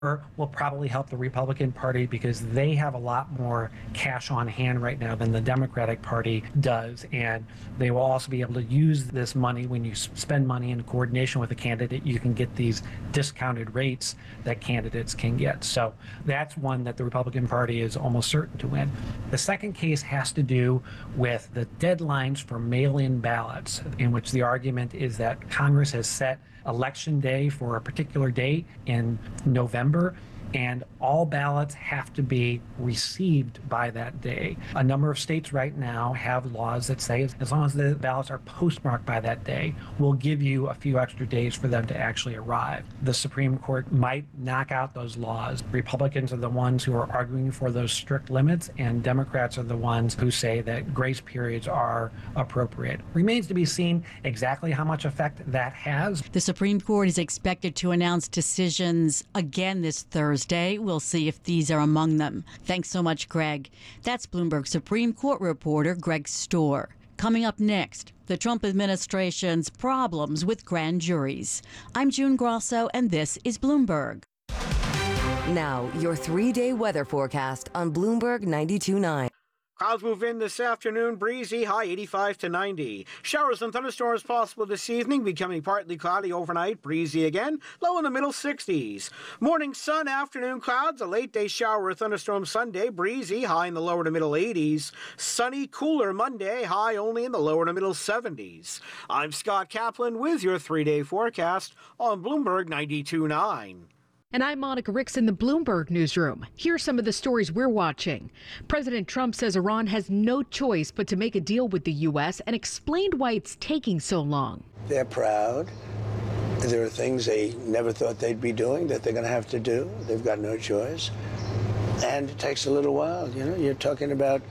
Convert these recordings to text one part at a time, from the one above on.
will probably help the Republican Party because they have a lot more cash on hand right now than the Democratic Party does. And they will also be able to use this money. When you spend money in coordination with a candidate, you can get these discounted rates that candidates can get. So that's one that the Republican Party is almost certain to win. The second case has to do with the deadlines for mail-in ballots, in which the argument is that Congress has set election day for a particular date in November, and all ballots have to be received by that day. A number of states right now have laws that say as long as the ballots are postmarked by that day, we'll give you a few extra days for them to actually arrive. The Supreme Court might knock out those laws. Republicans are the ones who are arguing for those strict limits, and Democrats are the ones who say that grace periods are appropriate. Remains to be seen exactly how much effect that has. The Supreme Court is expected to announce decisions again this Thursday. We'll see if these are among them. Thanks so much, Greg. That's Bloomberg Supreme Court reporter Greg Stohr. Coming up next, the Trump administration's problems with grand juries. I'm June Grosso, and this is Bloomberg. Now, your 3-day weather forecast on Bloomberg 92.9. Clouds move in this afternoon, breezy, high 85 to 90. Showers and thunderstorms possible this evening, becoming partly cloudy overnight, breezy again, low in the middle 60s. Morning sun, afternoon clouds, a late day shower or thunderstorm Sunday, breezy, high in the lower to middle 80s. Sunny, cooler Monday, high only in the lower to middle 70s. I'm Scott Kaplan with your 3-day forecast on Bloomberg 92.9. And I'm Monica Ricks in the Bloomberg newsroom. Here's some of the stories we're watching. President Trump says Iran has no choice but to make a deal with the U.S. and explained why it's taking so long. They're proud. There are things they never thought they'd be doing that they're going to have to do. They've got no choice. And it takes a little while. You know, you're talking about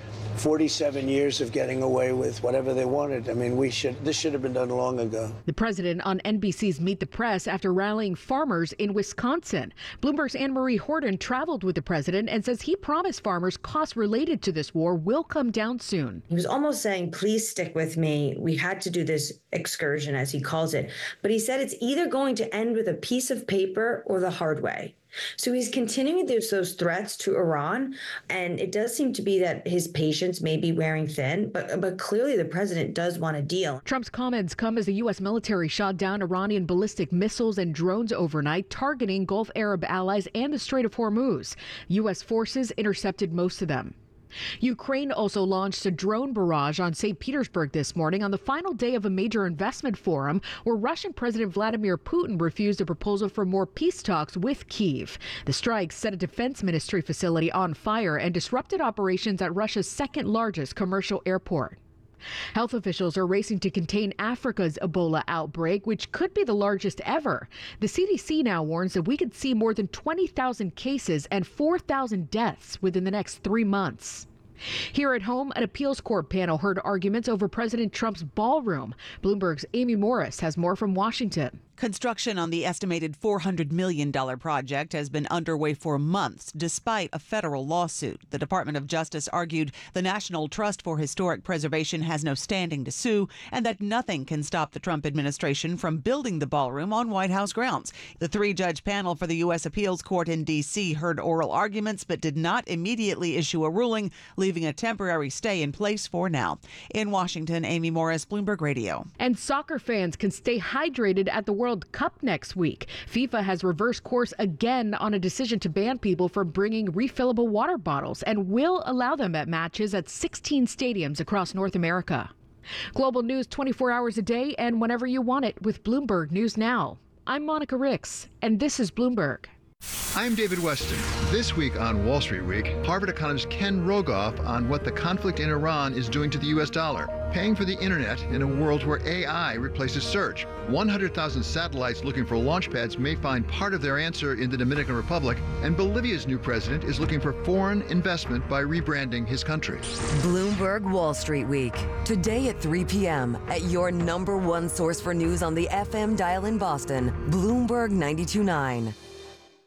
47 years of getting away with whatever they wanted. I mean, this should have been done long ago. The president on NBC's Meet the Press after rallying farmers in Wisconsin. Bloomberg's Anne-Marie Horton traveled with the president and says he promised farmers costs related to this war will come down soon. He was almost saying, please stick with me. We had to do this excursion, as he calls it. But he said it's either going to end with a piece of paper or the hard way. So he's continuing those threats to Iran, and it does seem to be that his patience may be wearing thin, but clearly the president does want a deal. Trump's comments come as the U.S. military shot down Iranian ballistic missiles and drones overnight, targeting Gulf Arab allies and the Strait of Hormuz. U.S. forces intercepted most of them. Ukraine also launched a drone barrage on St. Petersburg this morning on the final day of a major investment forum where Russian President Vladimir Putin refused a proposal for more peace talks with Kyiv. The strike set a defense ministry facility on fire and disrupted operations at Russia's second largest commercial airport. Health officials are racing to contain Africa's Ebola outbreak, which could be the largest ever. The CDC now warns that we could see more than 20,000 cases and 4,000 deaths within the next 3 months. Here at home, an appeals court panel heard arguments over President Trump's ballroom. Bloomberg's Amy Morris has more from Washington. Construction on the estimated $400 million project has been underway for months, despite a federal lawsuit. The Department of Justice argued the National Trust for Historic Preservation has no standing to sue and that nothing can stop the Trump administration from building the ballroom on White House grounds. The 3-judge panel for the U.S. Appeals Court in D.C. heard oral arguments but did not immediately issue a ruling, leaving a temporary stay in place for now. In Washington, Amy Morris, Bloomberg Radio. And soccer fans can stay hydrated at the World Cup next week. FIFA has reversed course again on a decision to ban people from bringing refillable water bottles and will allow them at matches at 16 stadiums across North America. Global news 24 hours a day and whenever you want it with Bloomberg News Now. I'm Monica Ricks, and this is Bloomberg. I'm David Weston. This week on Wall Street Week, Harvard economist Ken Rogoff on what the conflict in Iran is doing to the U.S. dollar, paying for the internet in a world where AI replaces search. 100,000 satellites looking for launch pads may find part of their answer in the Dominican Republic, and Bolivia's new president is looking for foreign investment by rebranding his country. Bloomberg Wall Street Week, today at 3 p.m. at your #1 source for news on the FM dial in Boston, Bloomberg 92.9.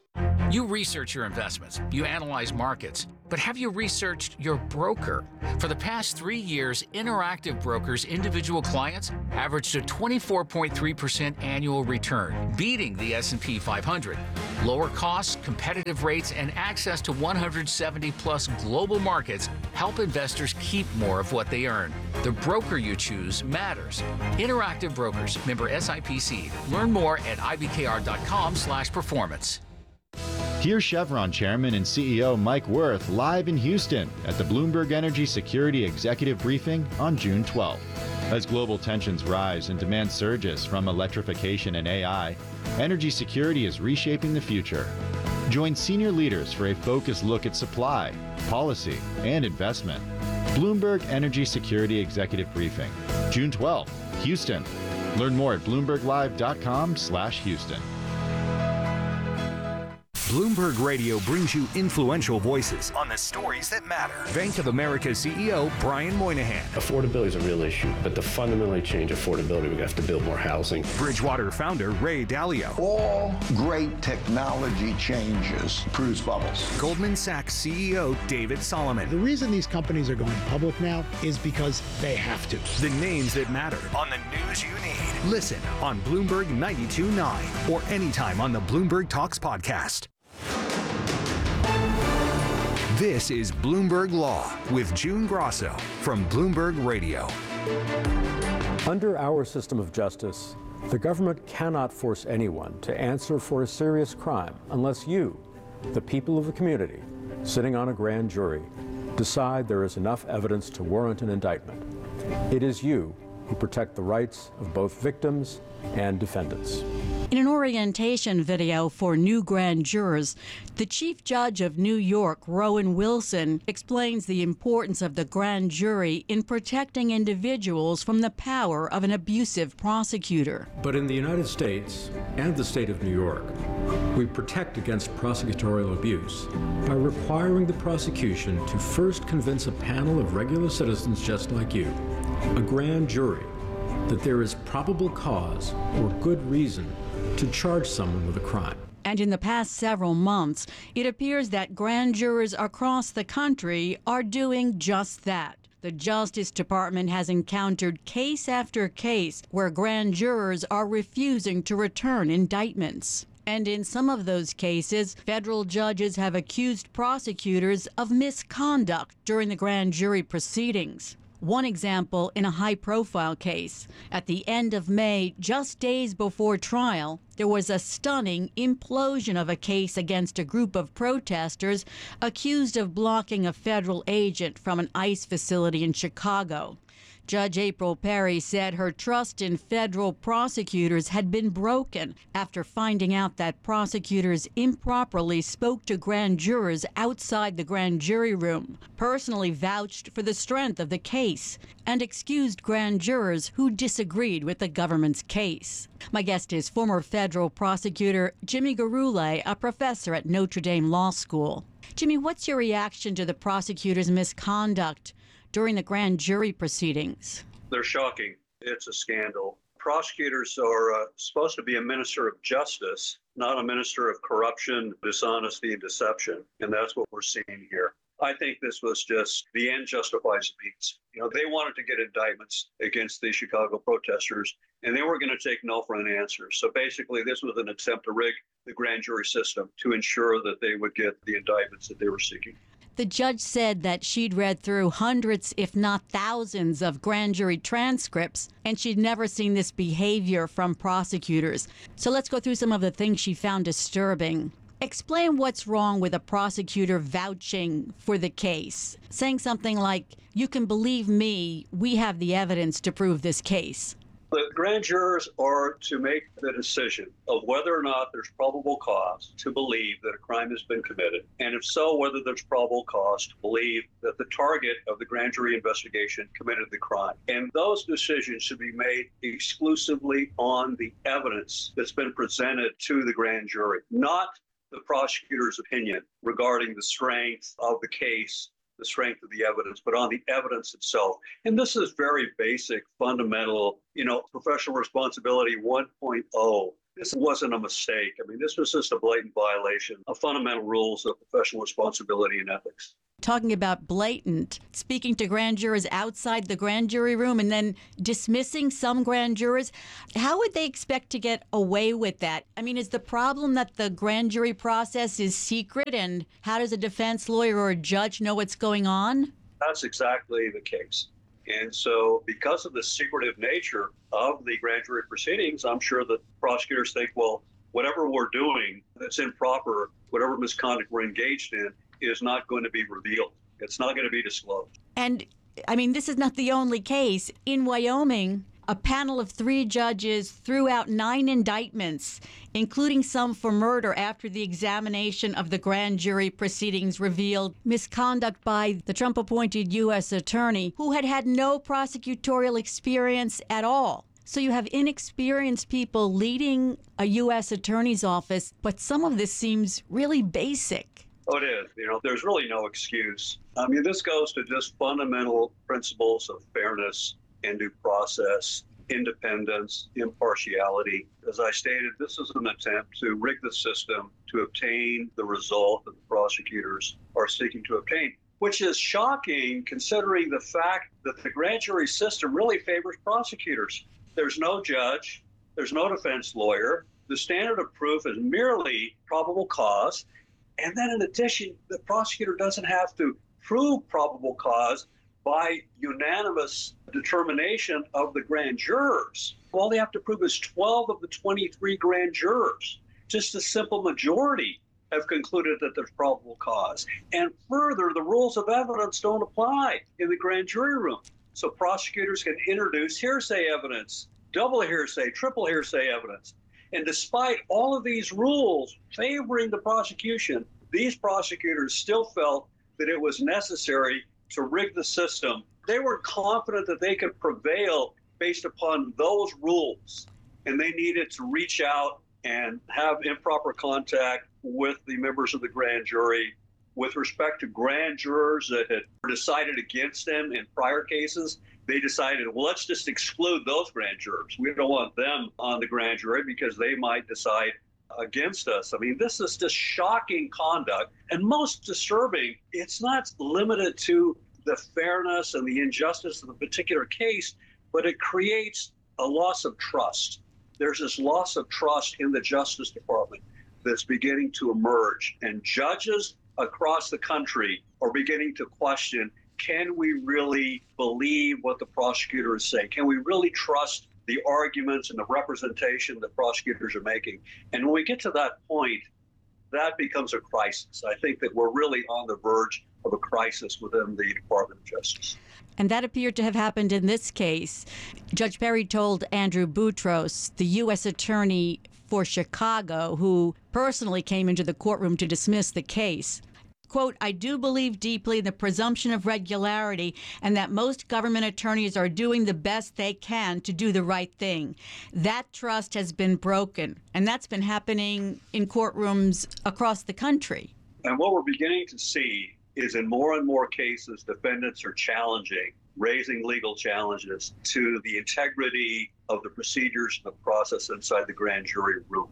You research your investments, you analyze markets, but have you researched your broker? For the past 3 years, Interactive Brokers' individual clients averaged a 24.3% annual return, beating the S&P 500. Lower costs, competitive rates, and access to 170-plus global markets help investors keep more of what they earn. The broker you choose matters. Interactive Brokers, member SIPC. Learn more at ibkr.com/performance. Here's Chevron Chairman and CEO Mike Wirth live in Houston at the Bloomberg Energy Security Executive Briefing on June 12th. As global tensions rise and demand surges from electrification and AI, energy security is reshaping the future. Join senior leaders for a focused look at supply, policy, and investment. Bloomberg Energy Security Executive Briefing, June 12th, Houston. Learn more at bloomberglive.com/Houston. Bloomberg Radio brings you influential voices on the stories that matter. Bank of America CEO Brian Moynihan. Affordability is a real issue, but to fundamentally change affordability, we have to build more housing. Bridgewater founder Ray Dalio. All great technology changes produce bubbles. Goldman Sachs CEO David Solomon. The reason these companies are going public now is because they have to. The names that matter on the news you need. Listen on Bloomberg 92.9 or anytime on the Bloomberg Talks podcast. This is Bloomberg Law with June Grosso from Bloomberg Radio. Under our system of justice, the government cannot force anyone to answer for a serious crime unless you, the people of the community, sitting on a grand jury, decide there is enough evidence to warrant an indictment. It is you who protect the rights of both victims and defendants. In an orientation video for new grand jurors, the Chief Judge of New York, Rowan Wilson, explains the importance of the grand jury in protecting individuals from the power of an abusive prosecutor. But in the United States and the state of New York, we protect against prosecutorial abuse by requiring the prosecution to first convince a panel of regular citizens just like you, a grand jury, that there is probable cause or good reason to charge someone with a crime. And in the past several months, it appears that grand jurors across the country are doing just that. The Justice Department has encountered case after case where grand jurors are refusing to return indictments. And in some of those cases, federal judges have accused prosecutors of misconduct during the grand jury proceedings. One example in a high-profile case. At the end of May, just days before trial, there was a stunning implosion of a case against a group of protesters accused of blocking a federal agent from an ICE facility in Chicago. Judge April Perry said her trust in federal prosecutors had been broken after finding out that prosecutors improperly spoke to grand jurors outside the grand jury room, personally vouched for the strength of the case, and excused grand jurors who disagreed with the government's case. My guest is former federal prosecutor Jimmy Gurulé, a professor at Notre Dame Law School. Jimmy, what's your reaction to the prosecutor's misconduct during the grand jury proceedings? They're shocking. It's a scandal. Prosecutors are supposed to be a minister of justice, not a minister of corruption, dishonesty, and deception. And that's what we're seeing here. I think this was just the end justifies the means. They wanted to get indictments against the Chicago protesters, and they were going to take no for an answer. So basically, this was an attempt to rig the grand jury system to ensure that they would get the indictments that they were seeking. The judge said that she'd read through hundreds, if not thousands, of grand jury transcripts, and she'd never seen this behavior from prosecutors. So let's go through some of the things she found disturbing. Explain what's wrong with a prosecutor vouching for the case, saying something like, "You can believe me, we have the evidence to prove this case." The grand jurors are to make the decision of whether or not there's probable cause to believe that a crime has been committed, and if so, whether there's probable cause to believe that the target of the grand jury investigation committed the crime. And those decisions should be made exclusively on the evidence that's been presented to the grand jury, not the prosecutor's opinion regarding the strength of the case, the strength of the evidence, but on the evidence itself. And this is very basic, fundamental, professional responsibility 1.0 This wasn't a mistake. I mean, this was just a blatant violation of fundamental rules of professional responsibility and ethics. Talking about blatant, speaking to grand jurors outside the grand jury room and then dismissing some grand jurors, how would they expect to get away with that? I mean, is the problem that the grand jury process is secret, and how does a defense lawyer or a judge know what's going on? That's exactly the case. And so because of the secretive nature of the grand jury proceedings, I'm sure that prosecutors think, well, whatever we're doing that's improper, whatever misconduct we're engaged in, is not going to be revealed. It's not going to be disclosed. And, I mean, this is not the only case. In Wyoming, a panel of 3 judges threw out 9 indictments, including some for murder, after the examination of the grand jury proceedings revealed misconduct by the Trump-appointed U.S. attorney, who had no prosecutorial experience at all. So you have inexperienced people leading a U.S. attorney's office, but some of this seems really basic. Oh, it is. There's really no excuse. I mean, this goes to just fundamental principles of fairness and due process, independence, impartiality. As I stated, this is an attempt to rig the system to obtain the result that the prosecutors are seeking to obtain, which is shocking considering the fact that the grand jury system really favors prosecutors. There's no judge, there's no defense lawyer. The standard of proof is merely probable cause. And then in addition, the prosecutor doesn't have to prove probable cause by unanimous determination of the grand jurors. All they have to prove is 12 of the 23 grand jurors. Just a simple majority have concluded that there's probable cause. And further, the rules of evidence don't apply in the grand jury room. So prosecutors can introduce hearsay evidence, double hearsay, triple hearsay evidence. And despite all of these rules favoring the prosecution, these prosecutors still felt that it was necessary to rig the system. They were confident that they could prevail based upon those rules, and they needed to reach out and have improper contact with the members of the grand jury. With respect to grand jurors that had decided against them in prior cases, they decided, well, let's just exclude those grand jurors. We don't want them on the grand jury because they might decide against us. I mean, this is just shocking conduct. And most disturbing, it's not limited to the fairness and the injustice of the particular case, but it creates a loss of trust. There's this loss of trust in the Justice Department that's beginning to emerge. And judges across the country are beginning to question, can we really believe what the prosecutors say? Can we really trust the arguments and the representation that prosecutors are making? And when we get to that point, that becomes a crisis. I think that we're really on the verge of a crisis within the Department of Justice. And that appeared to have happened in this case. Judge Perry told Andrew Boutros, the U.S. attorney for Chicago, who personally came into the courtroom to dismiss the case, quote, I do believe deeply in the presumption of regularity and that most government attorneys are doing the best they can to do the right thing. That trust has been broken, and that's been happening in courtrooms across the country. And what we're beginning to see is in more and more cases, defendants are challenging, raising legal challenges to the integrity of the procedures and the process inside the grand jury room.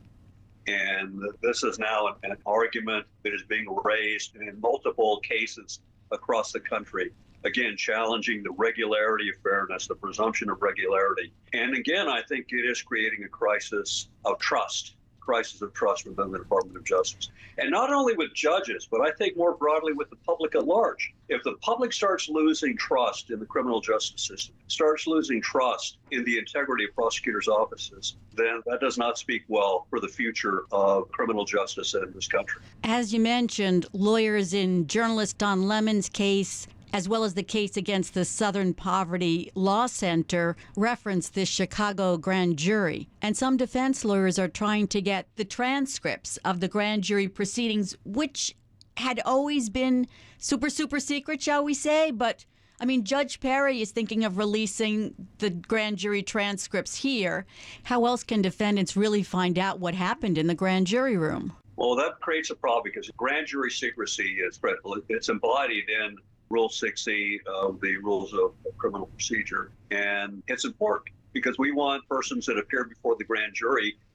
And this is now an argument that is being raised in multiple cases across the country. Again, challenging the regularity of fairness, the presumption of regularity. And again, I think it is creating a crisis of trust within the Department of Justice. And not only with judges, but I think more broadly with the public at large. If the public starts losing trust in the criminal justice system, starts losing trust in the integrity of prosecutors' offices, then that does not speak well for the future of criminal justice in this country. As you mentioned, lawyers in journalist Don Lemon's case, as well as the case against the Southern Poverty Law Center, referenced this Chicago grand jury. And some defense lawyers are trying to get the transcripts of the grand jury proceedings, which had always been super secret, shall we say. But, I mean, Judge Perry is thinking of releasing the grand jury transcripts here. How else can defendants really find out what happened in the grand jury room? Well, that creates a problem because grand jury secrecy is it's embodied in Rule 6E of the Rules of Criminal Procedure. And it's important because we want persons that appear before the grand jury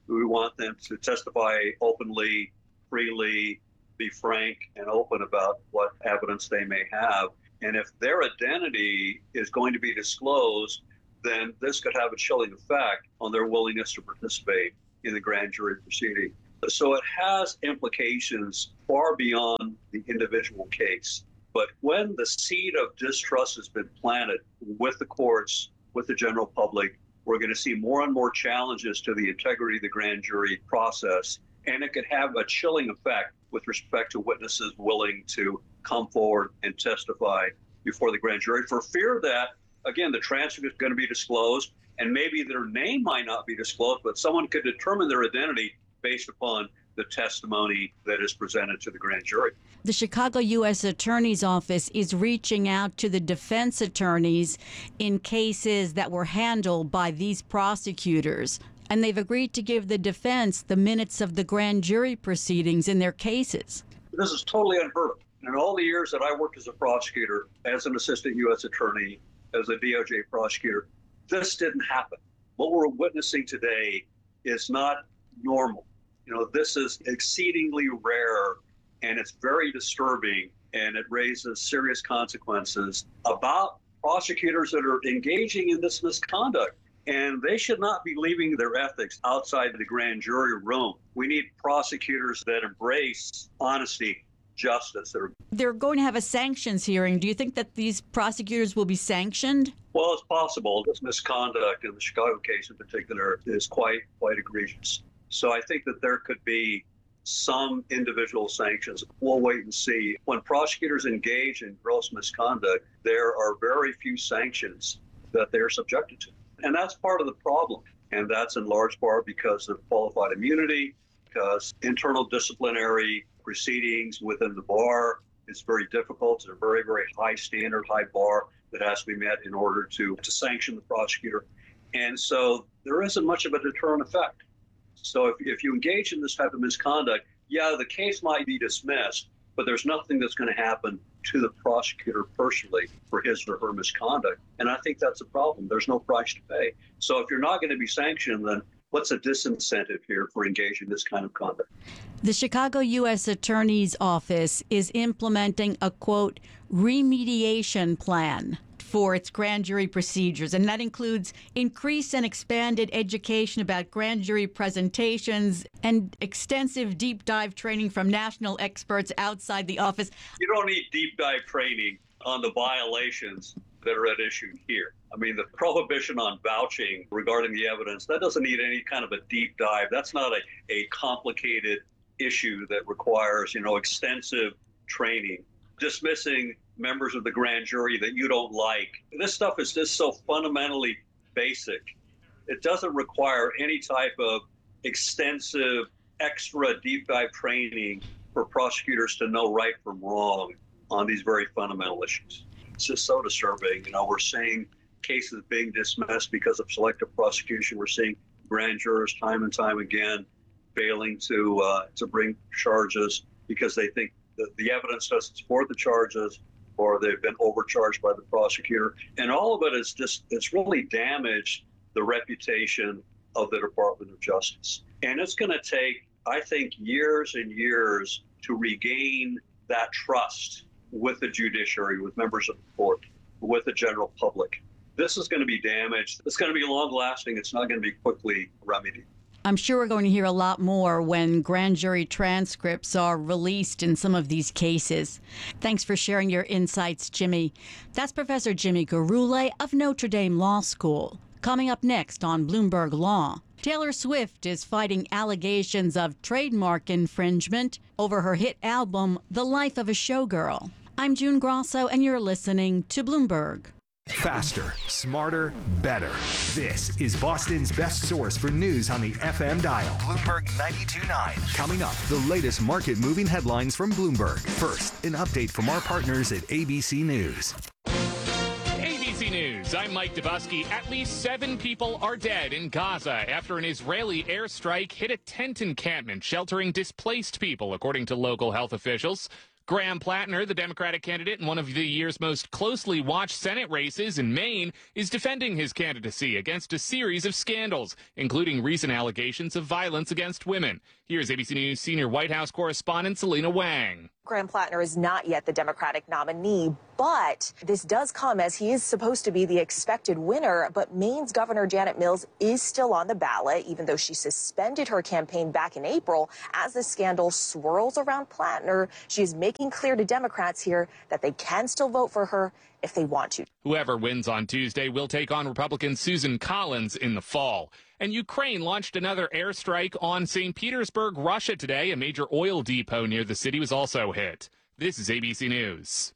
We want them to testify openly, freely, be frank and open about what evidence they may have. And if their identity is going to be disclosed, then this could have a chilling effect on their willingness to participate in the grand jury proceeding. So it has implications far beyond the individual case. But when the seed of distrust has been planted with the courts, with the general public, we're going to see more and more challenges to the integrity of the grand jury process. And it could have a chilling effect with respect to witnesses willing to come forward and testify before the grand jury for fear that, again, the transcript is going to be disclosed and maybe their name might not be disclosed, but someone could determine their identity based upon the testimony that is presented to the grand jury. The Chicago U.S. Attorney's Office is reaching out to the defense attorneys in cases that were handled by these prosecutors, and they've agreed to give the defense the minutes of the grand jury proceedings in their cases. This is totally unheard of. In all the years that I worked as a prosecutor, as an assistant U.S. attorney, as a DOJ prosecutor, this didn't happen. What we're witnessing today is not normal. This is exceedingly rare, and it's very disturbing, and it raises serious consequences about prosecutors that are engaging in this misconduct. And they should not be leaving their ethics outside the grand jury room. We need prosecutors that embrace honesty, justice. They're going to have a sanctions hearing. Do you think that these prosecutors will be sanctioned? Well, it's possible. This misconduct in the Chicago case in particular is quite egregious. So I think that there could be some individual sanctions. We'll wait and see. When prosecutors engage in gross misconduct, there are very few sanctions that they're subjected to. And that's part of the problem. And that's in large part because of qualified immunity, because internal disciplinary proceedings within the bar is very difficult. It's a very, very high standard, high bar that has to be met in order to sanction the prosecutor. And so there isn't much of a deterrent effect. So if you engage in this type of misconduct, the case might be dismissed, but there's nothing that's going to happen to the prosecutor personally for his or her misconduct. And I think that's a problem. There's no price to pay. So if you're not going to be sanctioned, then what's a disincentive here for engaging in this kind of conduct? The Chicago U.S. Attorney's Office is implementing a, quote, remediation plan for its grand jury procedures, and that includes increased and expanded education about grand jury presentations and extensive deep dive training from national experts outside the office. You don't need deep dive training on the violations that are at issue here. I mean, the prohibition on vouching regarding the evidence, that doesn't need any kind of a deep dive. That's not a complicated issue that requires, extensive training. Dismissing members of the grand jury that you don't like. This stuff is just so fundamentally basic. It doesn't require any type of extensive, extra deep dive training for prosecutors to know right from wrong on these very fundamental issues. It's just so disturbing. We're seeing cases being dismissed because of selective prosecution. We're seeing grand jurors time and time again failing to bring charges because they think that the evidence doesn't support the charges, or they've been overcharged by the prosecutor. And all of it is it's really damaged the reputation of the Department of Justice. And it's going to take, I think, years and years to regain that trust with the judiciary, with members of the court, with the general public. This is going to be damaged. It's going to be long lasting. It's not going to be quickly remedied. I'm sure we're going to hear a lot more when grand jury transcripts are released in some of these cases. Thanks for sharing your insights, Jimmy. That's Professor Jimmy Gurule of Notre Dame Law School. Coming up next on Bloomberg Law, Taylor Swift is fighting allegations of trademark infringement over her hit album, The Life of a Showgirl. I'm June Grosso, and you're listening to Bloomberg. Faster, smarter, better. This is Boston's best source for news on the FM dial. Bloomberg 92.9. Coming up, the latest market-moving headlines from Bloomberg. First, an update from our partners at ABC News. ABC News, I'm Mike Dubusky. At least 7 people are dead in Gaza after an Israeli airstrike hit a tent encampment sheltering displaced people, according to local health officials. Graham Plattner, the Democratic candidate in one of the year's most closely watched Senate races in Maine, is defending his candidacy against a series of scandals, including recent allegations of violence against women. Here's ABC News senior White House correspondent Selena Wang. Graham Plattner is not yet the Democratic nominee, but this does come as he is supposed to be the expected winner. But Maine's Governor Janet Mills is still on the ballot, even though she suspended her campaign back in April. As the scandal swirls around Plattner, she is making clear to Democrats here that they can still vote for her if they want to. Whoever wins on Tuesday will take on Republican Susan Collins in the fall. And Ukraine launched another airstrike on St. Petersburg, Russia today. A major oil depot near the city was also hit. This is ABC News.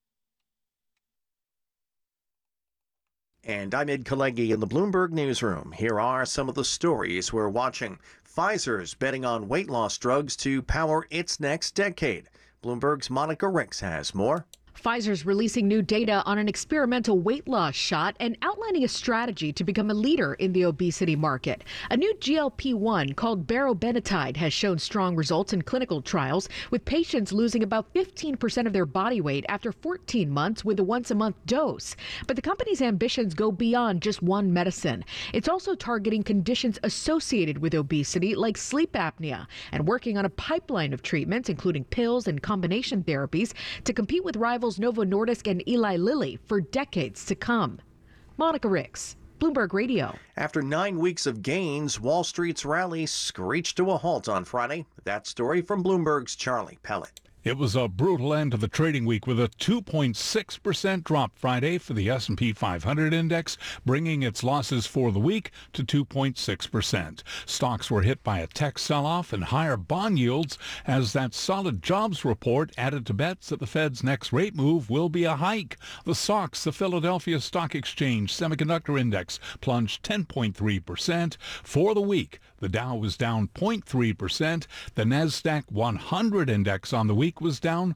And I'm Ed Kalegi in the Bloomberg Newsroom. Here are some of the stories we're watching. Pfizer's betting on weight loss drugs to power its next decade. Bloomberg's Monica Ricks has more. Pfizer's releasing new data on an experimental weight loss shot and outlining a strategy to become a leader in the obesity market. A new GLP-1 called berobenatide has shown strong results in clinical trials, with patients losing about 15% of their body weight after 14 months with a once-a-month dose. But the company's ambitions go beyond just one medicine. It's also targeting conditions associated with obesity like sleep apnea and working on a pipeline of treatments, including pills and combination therapies, to compete with rivals Novo Nordisk and Eli Lilly for decades to come. Monica Ricks, Bloomberg Radio. After 9 weeks of gains, Wall Street's rally screeched to a halt on Friday. That story from Bloomberg's Charlie Pellet. It was a brutal end to the trading week with a 2.6% drop Friday for the S&P 500 index, bringing its losses for the week to 2.6%. Stocks were hit by a tech sell-off and higher bond yields as that solid jobs report added to bets that the Fed's next rate move will be a hike. The SOX, the Philadelphia Stock Exchange Semiconductor Index, plunged 10.3%. For the week, the Dow was down 0.3%. The NASDAQ 100 index on the week was down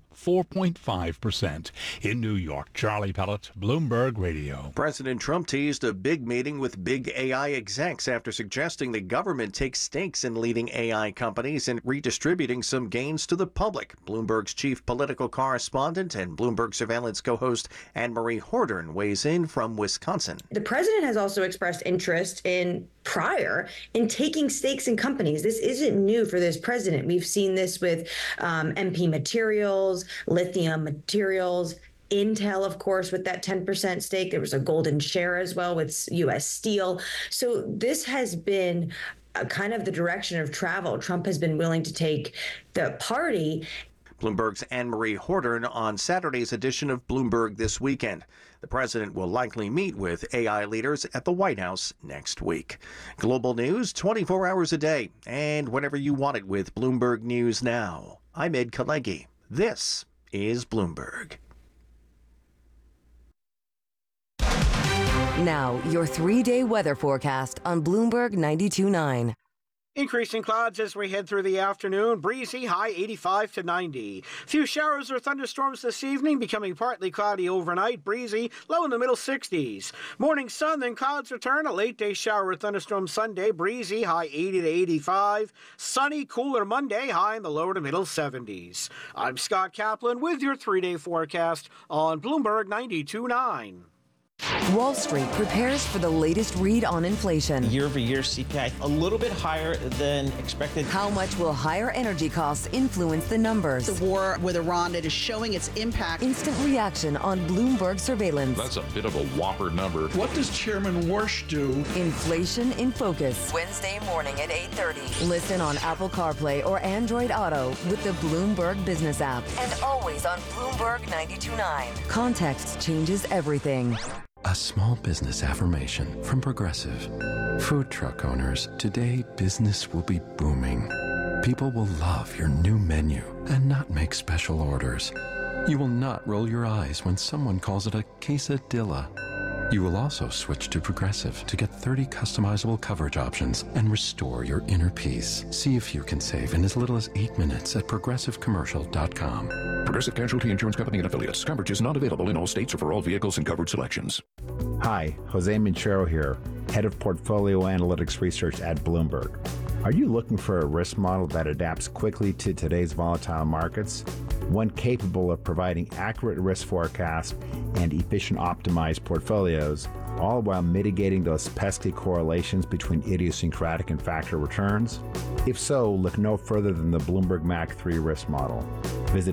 4.5%. In New York, Charlie Pellet, Bloomberg Radio. President Trump teased a big meeting with big AI execs after suggesting the government takes stakes in leading AI companies and redistributing some gains to the public. Bloomberg's chief political correspondent and Bloomberg Surveillance co-host Anne-Marie Hordern weighs in from Wisconsin. The president has also expressed interest in taking stakes in companies. This isn't new for this president. We've seen this with MP Materials, Lithium Materials, Intel, of course, with that 10% stake. There was a golden share as well with U.S. Steel. So this has been kind of the direction of travel. Trump has been willing to take the party. Bloomberg's Anne-Marie Hordern on Saturday's edition of Bloomberg This Weekend. The president will likely meet with AI leaders at the White House next week. Global news 24 hours a day and whenever you want it with Bloomberg News Now. I'm Ed Kalegi. This is Bloomberg. Now, your 3-day weather forecast on Bloomberg 92.9. Increasing clouds as we head through the afternoon. Breezy, high 85 to 90. Few showers or thunderstorms this evening, becoming partly cloudy overnight. Breezy, low in the middle 60s. Morning sun, then clouds return. A late day shower or thunderstorm Sunday. Breezy, high 80 to 85. Sunny, cooler Monday, high in the lower to middle 70s. I'm Scott Kaplan with your 3-day forecast on Bloomberg 92.9. Wall Street prepares for the latest read on inflation. Year-over-year CPI a little bit higher than expected. How much will higher energy costs influence the numbers? The war with Iran, it is showing its impact. Instant reaction on Bloomberg Surveillance. That's a bit of a whopper number. What does Chairman Warsh do? Inflation in Focus. Wednesday morning at 8:30. Listen on Apple CarPlay or Android Auto with the Bloomberg Business app. And always on Bloomberg 92.9. Context changes everything. A small business affirmation from Progressive. Food truck owners, today business will be booming. People will love your new menu and not make special orders. You will not roll your eyes when someone calls it a quesadilla. You will also switch to Progressive to get 30 customizable coverage options and restore your inner peace. See if you can save in as little as 8 minutes at progressivecommercial.com. Progressive Casualty Insurance Company and Affiliates. Coverage is not available in all states or for all vehicles and covered selections. Hi, Jose Minchero here, Head of Portfolio Analytics Research at Bloomberg. Are you looking for a risk model that adapts quickly to today's volatile markets? one capable of providing accurate risk forecasts and efficient optimized portfolios, all while mitigating those pesky correlations between idiosyncratic and factor returns? If so, look no further than the Bloomberg MAC 3 risk model. Visit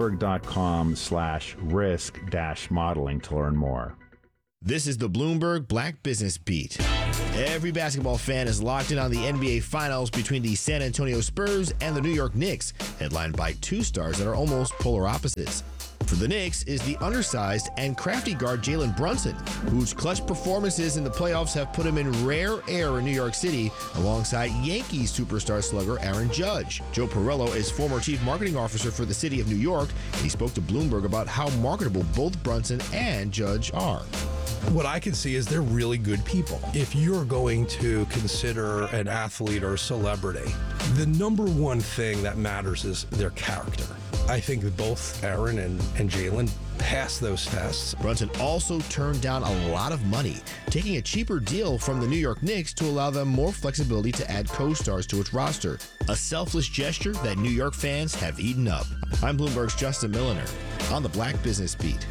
bloomberg.com/risk-modeling to learn more. This is the Bloomberg Black Business Beat. Every basketball fan is locked in on the NBA Finals between the San Antonio Spurs and the New York Knicks, headlined by two stars that are almost polar opposites. For the Knicks is the undersized and crafty guard Jalen Brunson, whose clutch performances in the playoffs have put him in rare air in New York City alongside Yankees superstar slugger Aaron Judge. Joe Pirello is former chief marketing officer for the city of New York, and he spoke to Bloomberg about how marketable both Brunson and Judge are. What I can see is they're really good people. If you're going to consider an athlete or a celebrity, the number one thing that matters is their character. I think that both Aaron and Jalen passed those tests. Brunson also turned down a lot of money, taking a cheaper deal from the New York Knicks to allow them more flexibility to add co-stars to its roster. A selfless gesture that New York fans have eaten up. I'm Bloomberg's Justin Milliner on the Black Business Beat.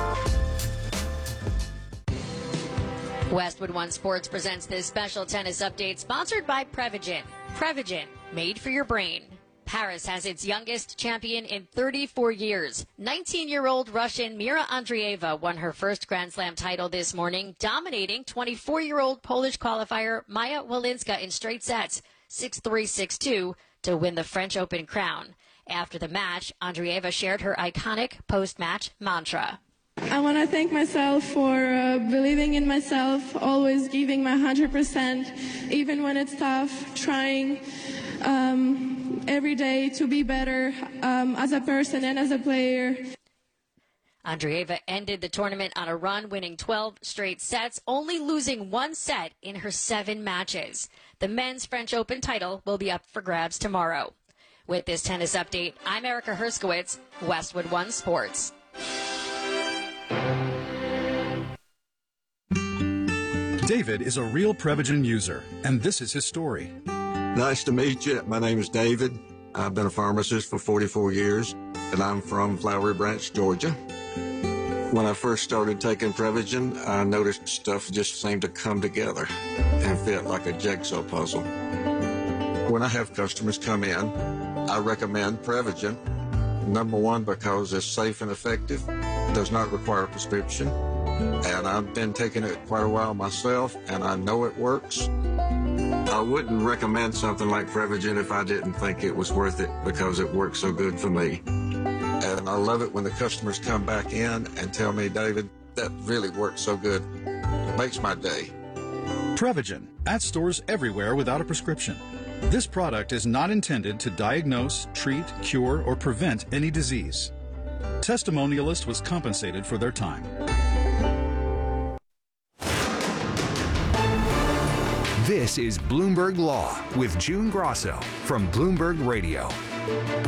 Westwood One Sports presents this special tennis update sponsored by Prevagen. Prevagen, made for your brain. Paris has its youngest champion in 34 years. 19-year-old Russian Mira Andreeva won her first Grand Slam title this morning, dominating 24-year-old Polish qualifier Maja Walinska in straight sets, 6-3, 6-2, to win the French Open crown. After the match, Andreeva shared her iconic post-match mantra. I want to thank myself for believing in myself, always giving my 100%, even when it's tough, trying every day to be better as a person and as a player. Andreeva ended the tournament on a run, winning 12 straight sets, only losing one set in her 7 matches. The men's French Open title will be up for grabs tomorrow. With this tennis update, I'm Erica Herskowitz, Westwood One Sports. David is a real Prevagen user, and this is his story. Nice to meet you. My name is David. I've been a pharmacist for 44 years, and I'm from Flowery Branch, Georgia. When I first started taking Prevagen, I noticed stuff just seemed to come together and fit like a jigsaw puzzle. When I have customers come in, I recommend Prevagen. Number one, because it's safe and effective, does not require a prescription, and I've been taking it quite a while myself, and I know it works. I wouldn't recommend something like Prevagen if I didn't think it was worth it, because it works so good for me. And I love it when the customers come back in and tell me, David, that really works so good. It makes my day. Prevagen, at stores everywhere without a prescription. This product is not intended to diagnose, treat, cure, or prevent any disease. Testimonialist was compensated for their time. This is Bloomberg Law with June Grosso from Bloomberg Radio.